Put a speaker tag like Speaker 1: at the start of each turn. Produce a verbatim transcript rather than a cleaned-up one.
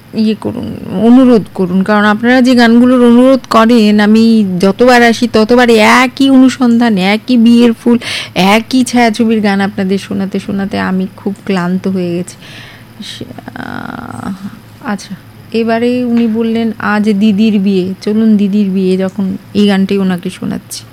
Speaker 1: ইয়ে করুন, অনুরোধ করুন, কারণ আপনারা যে গানগুলোর অনুরোধ করেন আমি যতবার আসি ততবারই একই অনুসন্ধান, একই বিয়ের ফুল, একই ছায়াছবির গান আপনাদের শোনাতে শোনাতে আমি খুব ক্লান্ত হয়ে গেছি। আচ্ছা, এবারে উনি বললেন আজ দিদির বিয়ে, চলুন দিদির বিয়ে, যখন এই গানটাই ওনাকে শোনাচ্ছি।